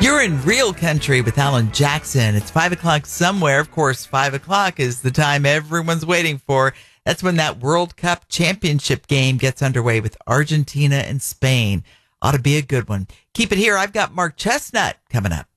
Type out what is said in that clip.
You're in real country with Alan Jackson. It's 5 o'clock somewhere. Of course, 5 o'clock is the time everyone's waiting for. That's when that World Cup championship game gets underway with Argentina and Spain. Ought to be a good one. Keep it here. I've got Mark Chestnut coming up.